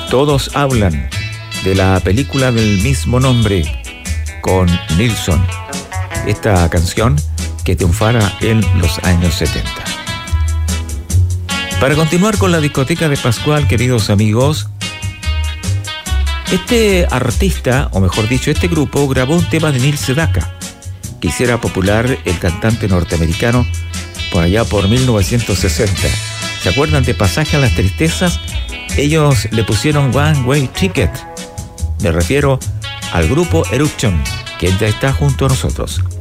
Todos hablan de la película del mismo nombre con Nilsson. Esta canción que triunfara en los años 70. Para continuar con la discoteca de Pascual, queridos amigos, este artista, o mejor dicho, este grupo grabó un tema de Neil Sedaka, que hiciera popular el cantante norteamericano por allá por 1960. ¿Se acuerdan de Pasaje a las Tristezas? Ellos le pusieron One Way Ticket. Me refiero al grupo Eruption, que ya está junto a nosotros.